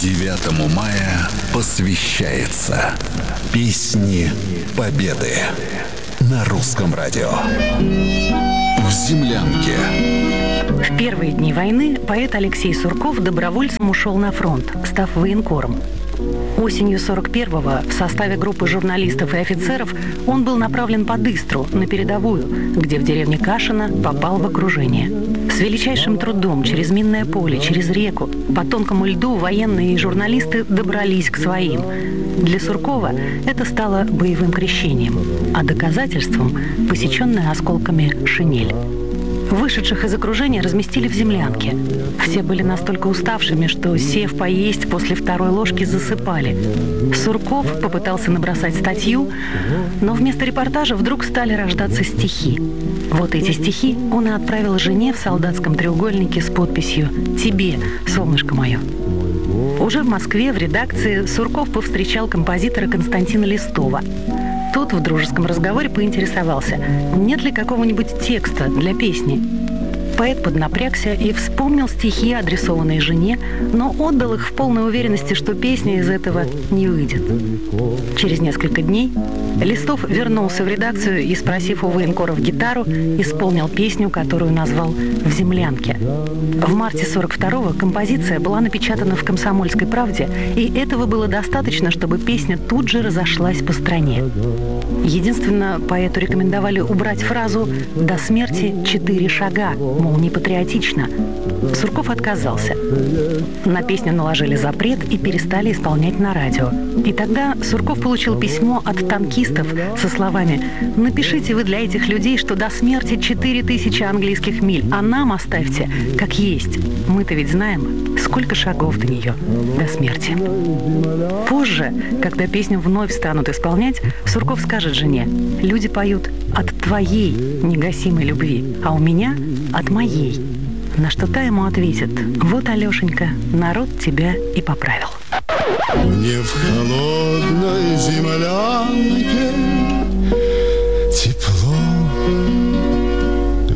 9 мая посвящается Песни Победы на Русском радио. В землянке. В первые дни войны поэт Алексей Сурков добровольцем ушел на фронт, став военкором. Осенью 41-го в составе группы журналистов и офицеров он был направлен под Истру, на передовую, где в деревне Кашино попал в окружение. С величайшим трудом, через минное поле, через реку, по тонкому льду военные и журналисты добрались к своим. Для Суркова это стало боевым крещением, а доказательством – посеченная осколками шинель. Вышедших из окружения разместили в землянке. Все были настолько уставшими, что, сев поесть, после второй ложки засыпали. Сурков попытался набросать статью, но вместо репортажа вдруг стали рождаться стихи. Вот эти стихи он и отправил жене в солдатском треугольнике с подписью «Тебе, солнышко мое». Уже в Москве в редакции Сурков повстречал композитора Константина Листова. Тот в дружеском разговоре поинтересовался, нет ли какого-нибудь текста для песни. Поэт поднапрягся и вспомнил стихи, адресованные жене, но отдал их в полной уверенности, что песня из этого не выйдет. Через несколько дней Листов вернулся в редакцию и, спросив у военкоров гитару, исполнил песню, которую назвал «В землянке». В марте 42-го композиция была напечатана в «Комсомольской правде», и этого было достаточно, чтобы песня тут же разошлась по стране. Единственно, поэту рекомендовали убрать фразу «До смерти 4 шага», мол, не патриотично. Сурков отказался. На песню наложили запрет и перестали исполнять на радио. И тогда Сурков получил письмо от танкистов со словами «Напишите вы для этих людей, что до смерти 4000 английских миль, а нам оставьте как есть. Мы-то ведь знаем, сколько шагов до нее, до смерти». Позже, когда песню вновь станут исполнять, Сурков скажет жене: «Люди поют от твоей негасимой любви, а у меня от моей». На что та ему ответит: «Вот, Алешенька, народ тебя и поправил». Не в холодной землянке